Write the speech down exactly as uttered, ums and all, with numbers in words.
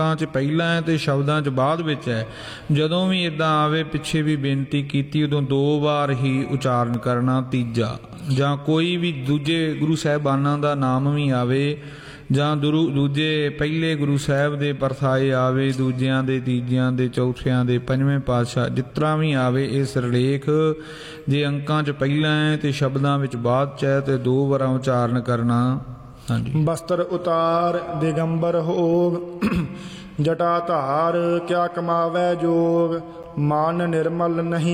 'ਚ ਪਹਿਲਾਂ ਹੈ ਅਤੇ ਸ਼ਬਦਾਂ 'ਚ ਬਾਅਦ ਵਿੱਚ ਹੈ। ਜਦੋਂ ਵੀ ਇੱਦਾਂ ਆਵੇ ਪਿੱਛੇ ਵੀ ਬੇਨਤੀ ਕੀਤੀ ਉਦੋਂ ਦੋ ਵਾਰ ਹੀ ਉਚਾਰਨ ਕਰਨਾ। ਤੀਜਾ ਜਾਂ ਕੋਈ ਵੀ ਦੂਜੇ ਗੁਰੂ ਸਾਹਿਬਾਨਾਂ ਦਾ ਨਾਮ ਵੀ ਆਵੇ ਜਾਂ ਦੁਰੂ ਦੂਜੇ ਪਹਿਲੇ ਗੁਰੂ ਸਾਹਿਬ ਦੇ ਪਰਥਾਏ ਆਵੇ, ਦੂਜਿਆਂ ਦੇ, ਤੀਜਿਆਂ ਦੇ, ਚੌਥਿਆਂ ਦੇ, ਪੰਜਵੇਂ ਪਾਤਸ਼ਾਹ ਜਿਸ ਤਰ੍ਹਾਂ ਵੀ ਆਵੇ, ਇਹ ਸਿਰਲੇਖ ਜੇ ਅੰਕਾਂ 'ਚ ਪਹਿਲਾਂ ਹੈ ਅਤੇ ਸ਼ਬਦਾਂ ਵਿੱਚ ਬਾਅਦ 'ਚ ਹੈ ਅਤੇ ਦੋ ਵਾਰਾਂ ਉਚਾਰਨ ਕਰਨਾ। ਹਾਂਜੀ। ਬਸਤਰ ਉਤਾਰ ਦਿਗੰਬਰ ਹੋਗ, ਜਟਾ ਧਾਰ ਕਿਆ ਕਮਾਵੈ ਜੋਗ, ਮਨ ਨਿਰਮਲ ਨਹੀਂ